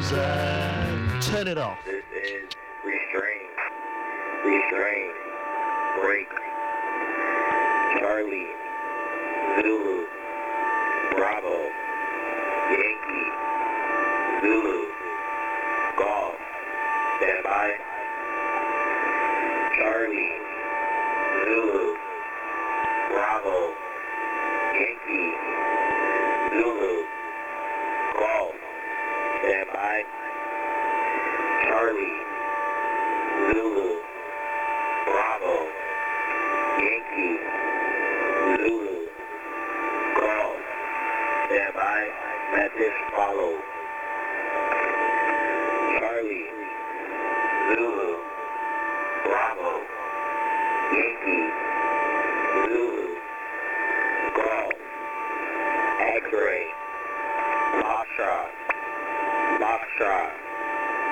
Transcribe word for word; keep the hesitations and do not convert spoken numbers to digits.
Zach, turn it off. This is Restrain. Restrain. Break. Charlie. Zulu. Bravo. Yankee. Zulu. Golf. Stand by. Charlie. Zulu. Bravo. Yankee. Zulu. Golf. Stand by. Charlie. Zulu. Bravo. Yankee. Zulu. Golf. Stand by. Message follow. Charlie. Zulu. Bravo. Yankee. Zulu. Golf. X-ray. Foxtrot. Foxtrot.